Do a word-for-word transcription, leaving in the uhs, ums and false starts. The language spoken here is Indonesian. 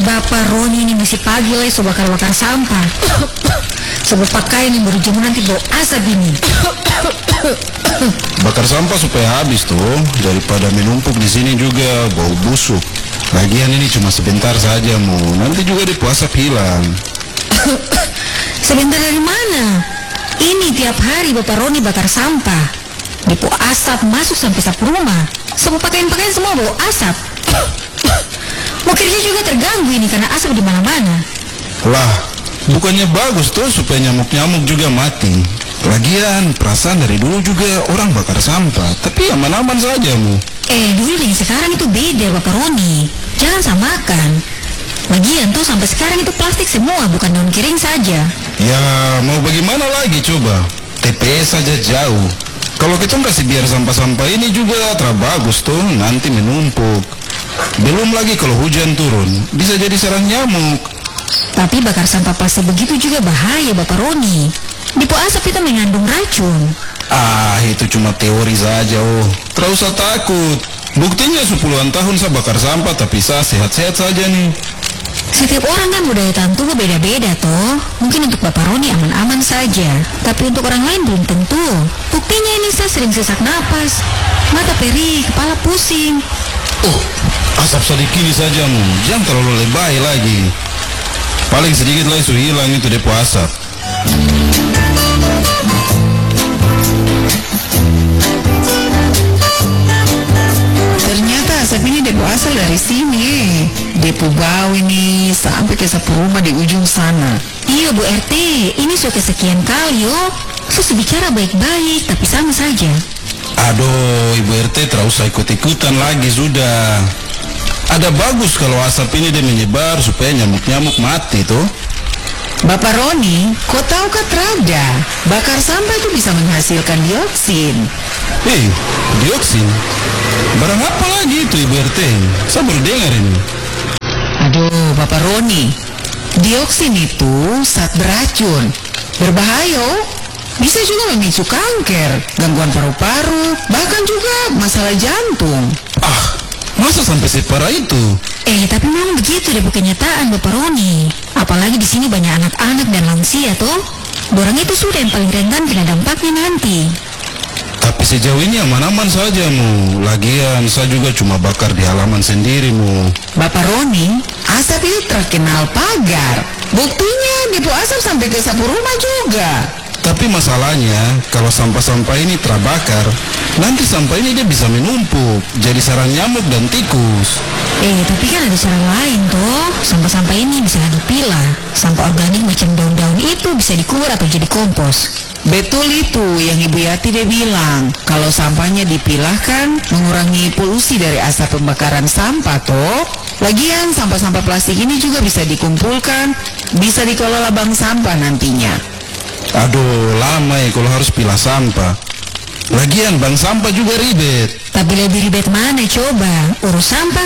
Bapak Roni ini masih pagi lah so bakar-bakar sampah. Sebab pakaian yang baru jemur nanti bau asap ini. Bakar sampah supaya habis tuh, daripada menumpuk di sini juga bau busuk. Lagian ini cuma sebentar saja mu, nanti juga di asap hilang. Sebentar dari mana? Ini tiap hari Bapak Roni bakar sampah. Depo asap masuk sampai sapu rumah. Semua pakaian-pakaian semua bau asap. Mau kerja juga terganggu ini karena asap di mana-mana. Lah, bukannya bagus tuh supaya nyamuk-nyamuk juga mati. Lagian perasaan dari dulu juga orang bakar sampah, tapi aman-aman saja mu. Eh, dulu dengan sekarang itu beda Bapak Roni. Jangan samakan. Lagian tuh sampai sekarang itu plastik semua, bukan daun kering saja. Ya, mau bagaimana lagi coba? T P S saja jauh. Kalau kita kasih biar sampah-sampah ini juga terbagus tuh, nanti menumpuk. Belum lagi kalau hujan turun, bisa jadi sarang nyamuk. Tapi bakar sampah plastik begitu juga bahaya Bapak Roni. Depo asap itu mengandung racun. Ah, itu cuma teori saja oh. Terus usah takut. Buktinya sepuluhan tahun saya bakar sampah tapi saya sehat-sehat saja nih. Setiap orang kan budaya tahan tubuh beda-beda toh. Mungkin untuk Bapak Roni aman-aman saja, tapi untuk orang lain belum tentu. Buktinya ini saya sering sesak napas, mata perih, kepala pusing. Oh, asap sedikit ini saja mu, jangan terlalu lebay lagi. Paling sedikit lagi sudah hilang itu depo asap. Ternyata asap ini depo asal dari sini. Depo bau ini sampai ke sapu rumah di ujung sana. Iya Bu R T, ini sudah kesekian kali yo. Saya bicara baik-baik, tapi sama saja. Aduh, Ibu R T terus usah ikut-ikutan lagi sudah. Ada bagus kalau asap ini dia menyebar supaya nyamuk-nyamuk mati tuh. Bapak Roni, kau tahu kah Trada, bakar sampah itu bisa menghasilkan dioksin. Eh, dioksin? Barang apa lagi itu Ibu R T? Saya baru dengar ini. Aduh, Bapak Roni, dioksin itu zat beracun, berbahaya. Bisa juga memicu kanker, gangguan paru-paru, bahkan juga masalah jantung. Ah, masa sampai separah itu? Eh, tapi memang begitu deh kenyataan Bapak Roni. Apalagi di sini banyak anak-anak dan lansia toh. Orang itu sudah yang paling rentan kena dampaknya nanti. Tapi sejauh ini aman-aman saja mu. Lagian saya juga cuma bakar di halaman sendiri mu. Bapak Roni, asap itu terkenal pagar. Buktinya depo asap sampai ke sapu rumah juga. Tapi masalahnya, kalau sampah-sampah ini terbakar, nanti sampah ini dia bisa menumpuk, jadi sarang nyamuk dan tikus. Eh, tapi kan ada cara lain toh. Sampah-sampah ini bisa dipilah. Sampah organik macam daun-daun itu bisa dikubur atau jadi kompos. Betul itu yang Ibu Yati dia bilang. Kalau sampahnya dipilah kan mengurangi polusi dari asap pembakaran sampah toh. Lagian sampah-sampah plastik ini juga bisa dikumpulkan, bisa dikelola bank sampah nantinya. Aduh, lama ya kalau harus pilah sampah. Lagian bank sampah juga ribet. Tapi lebih ribet mana coba? Urus sampah